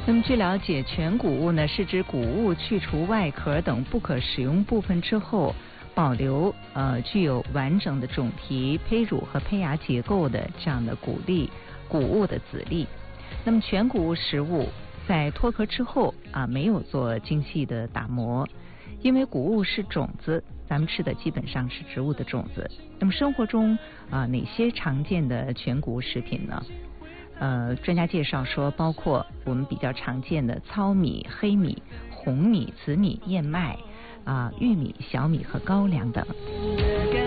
那么据了解，全谷物呢是指谷物去除外壳等不可使用部分之后，保留具有完整的种皮、胚乳和胚芽结构的这样的谷物的籽粒。那么全谷物食物在脱壳之后没有做精细的打磨，因为谷物是种子，咱们吃的基本上是植物的种子。那么生活中哪些常见的全谷物食品呢？专家介绍说，包括我们比较常见的糙米、黑米、红米、紫米、燕麦、玉米、小米和高粱等。